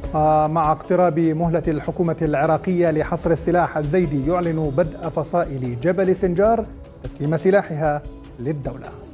مع اقتراب مهلة الحكومة العراقية لحصر السلاح، الزيدي يعلن بدء فصائل جبل سنجار تسليم سلاحها للدولة.